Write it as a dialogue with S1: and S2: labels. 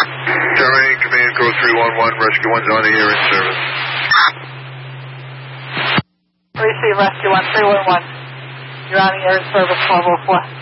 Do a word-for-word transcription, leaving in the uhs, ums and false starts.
S1: Terminating command code three one one, rescue one's on the air in service.
S2: Receive rescue one three one one. You're on the air in service twelve oh four.